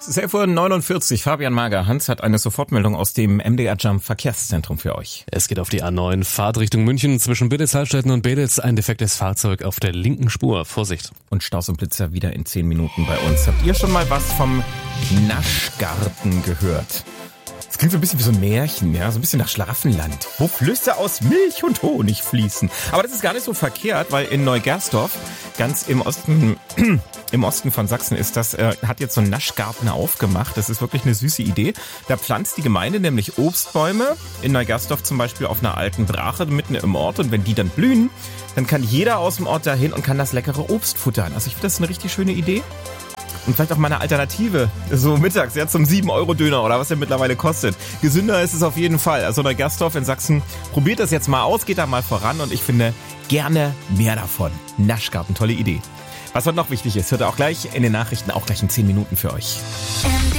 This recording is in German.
11:49 Uhr, Fabian Mager. Hans hat eine Sofortmeldung aus dem MDR Jump Verkehrszentrum für euch. Es geht auf die A9, Fahrtrichtung München zwischen Billitz-Hallstätten und Beditz. Ein defektes Fahrzeug auf der linken Spur. Vorsicht. Und Staus und Blitzer wieder in 10 Minuten bei uns. Habt ihr schon mal was vom Naschgarten gehört? Das klingt so ein bisschen wie so ein Märchen, ja, so ein bisschen nach Schlaraffenland, wo Flüsse aus Milch und Honig fließen. Aber das ist gar nicht so verkehrt, weil in Neugersdorf, ganz im Osten von Sachsen ist das, hat jetzt so ein Naschgarten aufgemacht. Das ist wirklich eine süße Idee. Da pflanzt die Gemeinde nämlich Obstbäume, in Neugersdorf zum Beispiel auf einer alten Brache mitten im Ort. Und wenn die dann blühen, dann kann jeder aus dem Ort dahin und kann das leckere Obst futtern. Also ich finde, das ist eine richtig schöne Idee. Und vielleicht auch mal eine Alternative, so mittags, ja, zum 7-Euro-Döner oder was der mittlerweile kostet. Gesünder ist es auf jeden Fall. Also Neugersdorf in Sachsen, probiert das jetzt mal aus, geht da mal voran und ich finde gerne mehr davon. Naschgarten, tolle Idee. Was heute noch wichtig ist, hört ihr auch gleich in den Nachrichten, auch gleich in 10 Minuten für euch.